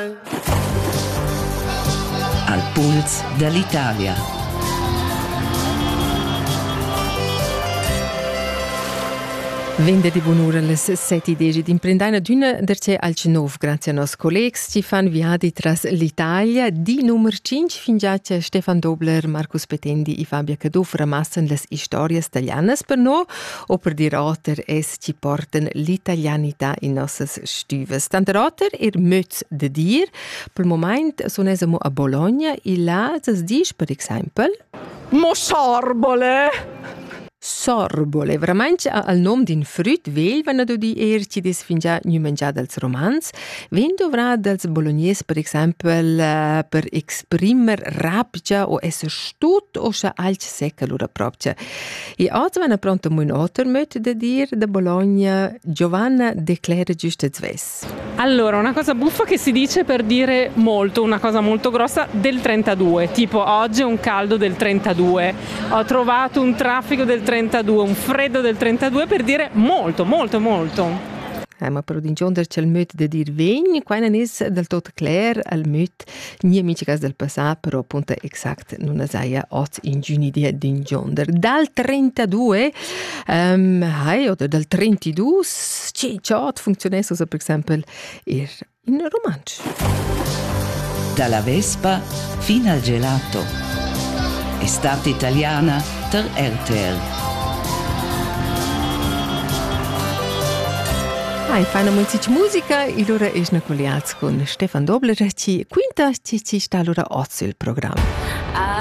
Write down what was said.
Al puls dall'Italia. Venerdì buon'ora alle 7:10 d'imprendana d'una derce al Cenov grazie a nos collegs ci fan viadi tras l'Italia di numero 5 fingiace Stefan Dobler, Marcus Petendi e Fabia Caduff ramassen les historias italianas per no o per dir oter es ci porten l'italianità in nossas stüves. Tante oter möts de dir per moment sonesamo a Bologna e là es dis per esempio Mo sorbole! Sorbole, veramente al nom din früt vel, wenn du di ci des fingià nu mangià dels romans, ven dovrà dels bolognese per exempel per exprimer rapja o esser stut o scha alc secca lura propcia. E oggi vanno pronto mun otter möt de dir de Bologna, Giovanna declara giusto zves. Allora, una cosa buffa che si dice per dire molto, una cosa molto grossa del 32, tipo oggi è un caldo del 32, ho trovato un traffico del 32, un freddo del 32 per dire molto, molto, molto. Ma però din gionder c'è il möt de dir vegn, qua non es del tot clar al möt, ni amici cas del passat, però appunto exact non asaia ot in giunidea din gionder. Dal 32, oder dal 32, ciot funzionesso per esempio in romansch. Dalla Vespa fino al gelato. Estate italiana ter RTL. E fanno molta musica e allora è una colleazione con Stefan Dobler, quinta ci sta allora oggi il programma.